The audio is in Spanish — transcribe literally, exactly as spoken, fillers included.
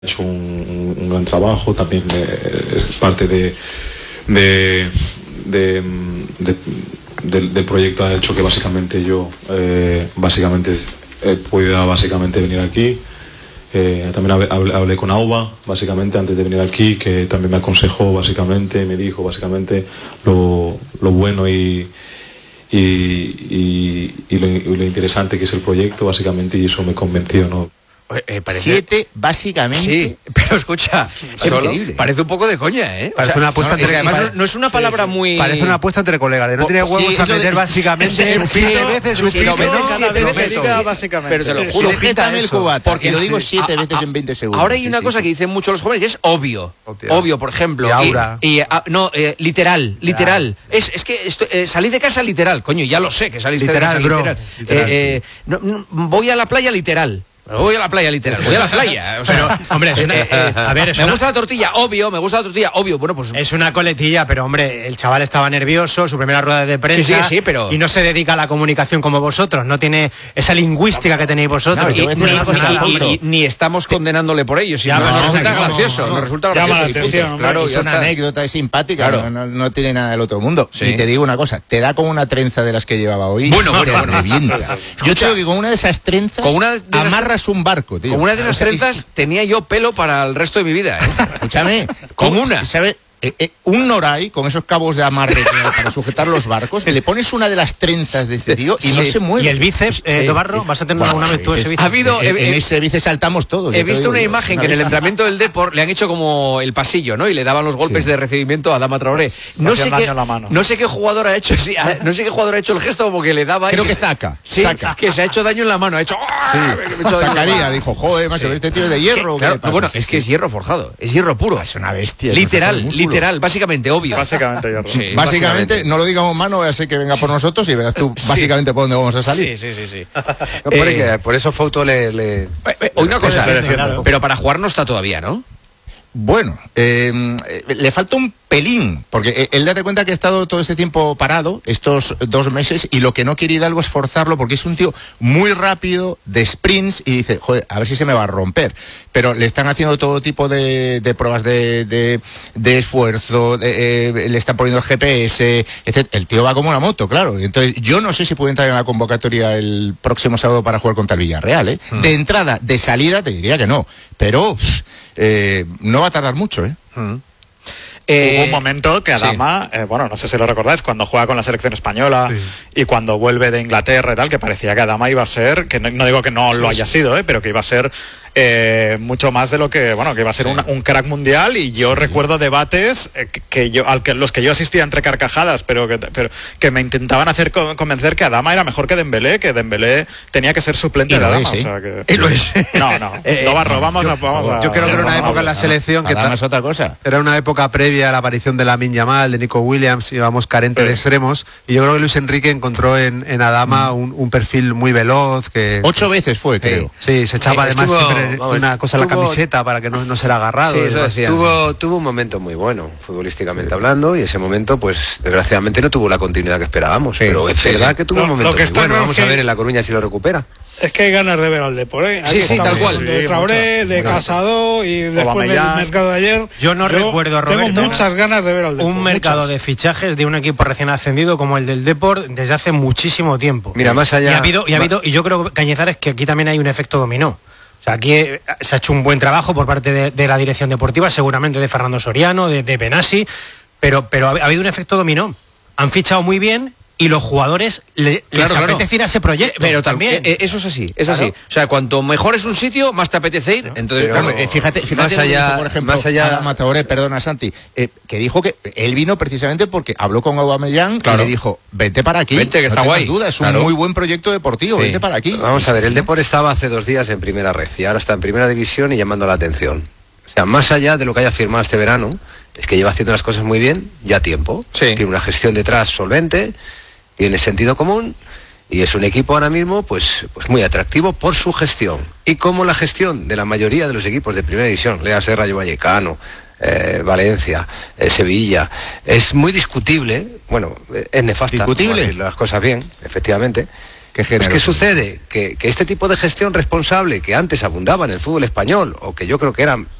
Ha hecho un, un gran trabajo, también eh, es parte de, de, de, de, de, del proyecto. Ha hecho que básicamente yo eh, básicamente he podido básicamente venir aquí. Eh, también hablé, hablé con Auba básicamente antes de venir aquí, que también me aconsejó básicamente, me dijo básicamente lo, lo bueno y, y, y, y, lo, y lo interesante que es el proyecto básicamente, y eso me convenció, ¿no? Eh, parece... Siete, básicamente. Sí, pero escucha, solo, parece un poco de coña, ¿eh? Parece o sea, una apuesta no, entre... además no, no es una palabra sí, sí. muy... Parece una apuesta entre colegas. No tiene huevos sí, a meter de... básicamente un sí, siete veces, sí, un sí, pico, sí, ¿no? Siete veces, sí, básicamente. Pero te lo juro. Sujétame el cubata, porque lo digo sí. siete a, veces a, en veinte segundos. Ahora hay sí, una sí, cosa sí. que dicen muchos los jóvenes, que es obvio. Obvio, obvio por ejemplo. Y ahora. Y, y, a, no, eh, literal, literal. Es, es que esto, eh, salí de casa literal, coño, ya lo sé, que saliste literal, de casa bro. literal. literal eh, eh, no, no, voy a la playa literal. Voy a la playa, literal, voy a la playa. O sea, pero, hombre, es una, eh, eh, a ver, es me una... gusta la tortilla, obvio, me gusta la tortilla, obvio. Bueno, pues es una coletilla, pero hombre, el chaval estaba nervioso, su primera rueda de prensa, sí, sí, sí, pero... y no se dedica a la comunicación como vosotros, no tiene esa lingüística que tenéis vosotros. No, y, y, ni, cosa, y, y, ni estamos condenándole por ello, sino nos resulta gracioso, nos resulta gracioso. Claro, es una anécdota, es simpática, claro. no, no, no tiene nada del otro mundo. Sí. Y te digo una cosa, te da como una trenza de las que llevaba hoy, bueno, te bueno, revienta. Yo creo que con una de esas trenzas con una de esas... amarras un barco, tío. Con una de esas trenzas tenía yo pelo para el resto de mi vida, ¿eh? Escúchame, con una. ¿Sabes? Eh, eh, un noray con esos cabos de amarre para sujetar los barcos, le pones una de las trenzas de este tío y sí. no se mueve. Y el bíceps, eh, sí. de barro, vas a tener bueno, alguna vez sí, tú ese bíceps. Ha habido, en, en ese bíceps saltamos todos. He visto una yo, imagen una que en el vez... entrenamiento del Depor le han hecho como el pasillo, ¿no? Y le daban los golpes sí. de recibimiento a Adama Traoré. No sé, qué, no sé qué jugador ha hecho, sí, no sé qué jugador ha hecho el gesto como que le daba. Creo que Zaka. Sí, Zaka. que se ha hecho daño en la mano. Ha hecho. Sí. Zacaría dijo, joder, macho, sí. este tío es de hierro. Claro, bueno, es que es hierro forjado, es hierro puro. Es una bestia. Literal, literal, básicamente, obvio. Básicamente. Sí, básicamente, básicamente, no lo digamos mano, ya sé que venga por nosotros y verás tú básicamente sí. por dónde vamos a salir. Sí, sí, sí, sí. No, por, eh, por eso Fouto le... le... Eh, una cosa, claro. Pero para jugar no está todavía, ¿no? Bueno, eh, le falta un pelín, porque él date cuenta que ha estado todo este tiempo parado, estos dos meses, y lo que no quiere Hidalgo es forzarlo, porque es un tío muy rápido, de sprints, y dice, joder, a ver si se me va a romper. Pero le están haciendo todo tipo de, de pruebas de, de, de esfuerzo, de, eh, le están poniendo el G P S, etcétera. El tío va como una moto, claro. Entonces, yo no sé si puede entrar en la convocatoria el próximo sábado para jugar contra el Villarreal, ¿eh? Hmm. De entrada, de salida, te diría que no, pero eh, no va a tardar mucho, ¿eh? Hmm. Eh, Hubo un momento que Adama, sí. eh, bueno, no sé si lo recordáis, cuando juega con la selección española sí. y cuando vuelve de Inglaterra y tal, que parecía que Adama iba a ser, que no, no digo que no sí, lo haya sí. sido, eh, pero que iba a ser eh, mucho más de lo que, bueno, que iba a ser sí. una, un crack mundial. Y yo sí. recuerdo debates eh, que, que yo, al que los que yo asistía entre carcajadas, pero que, pero que me intentaban hacer convencer que Adama era mejor que Dembélé, que Dembélé tenía que ser suplente de Adama. Es, ¿eh? O sea, que... Y lo es. No, no, eh, no barro, vamos, yo, a, vamos a... Yo creo que era una época en la selección que Adama es otra cosa. Era una época previa a la aparición de Lamine Yamal, de Nico Williams, íbamos carente sí. de extremos, y yo creo que Luis Enrique encontró en, en Adama un, un perfil muy veloz que... Ocho veces fue, creo. Sí, se echaba sí, además estuvo, siempre vamos, una cosa en la camiseta para que no, no se la agarrado. Sí, eso decía. Tuvo, tuvo un momento muy bueno, futbolísticamente sí. hablando, y ese momento, pues, desgraciadamente no tuvo la continuidad que esperábamos, sí. pero es sí, verdad sí. que tuvo lo, un momento muy bueno. Vamos que... a ver en La Coruña si lo recupera. Es que hay ganas de ver al Depor, ¿eh? Sí, sí, tal cual. De Traoré, de Casado y después del mercado de ayer. Yo no yo recuerdo, Roberto, tengo muchas ganas de ver al Depor. Un mercado muchas. de fichajes de un equipo recién ascendido como el del Depor desde hace muchísimo tiempo. Mira, más allá... Y ha habido, y, ha habido, y yo creo, Cañizares, que aquí también hay un efecto dominó. O sea, aquí se ha hecho un buen trabajo por parte de, de la dirección deportiva, seguramente de Fernando Soriano, de, de Benassi, pero, pero ha, ha habido un efecto dominó. Han fichado muy bien y los jugadores le, claro, les claro. apetece ir a ese proyecto. Pero también, eh, eso es así, es claro. así. O sea, cuanto mejor es un sitio, más te apetece ir. Entonces, pero, claro, eh, fíjate, fíjate, más allá, dijo, por ejemplo, más allá... Adama Traoré, perdona Santi, eh, que dijo que él vino precisamente porque habló con Aubameyang claro. y le dijo, vete para aquí, vete, que no está guay. duda, es claro. un muy buen proyecto deportivo, sí. vete para aquí. Vamos a ver, el Depor estaba hace dos días en primera red y ahora está en primera división y llamando la atención. O sea, más allá de lo que haya firmado este verano, es que lleva haciendo las cosas muy bien, ya tiempo. Sí. Tiene una gestión detrás solvente, tiene sentido común. Y es un equipo ahora mismo pues, pues muy atractivo por su gestión. Y como la gestión de la mayoría de los equipos de primera división, léase Rayo Vallecano, eh, Valencia, eh, Sevilla, es muy discutible, bueno, es nefasta, ¿discutible? Decir las cosas bien, efectivamente, Qué pues ¿qué sucede? Que, que este tipo de gestión responsable que antes abundaba en el fútbol español, o que yo creo que eran